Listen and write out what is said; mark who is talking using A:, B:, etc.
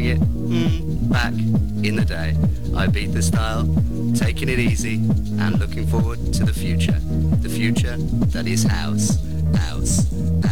A: remembering it back in the day. I beat the style, taking it easy and looking forward to the future. The future that is house, house, house.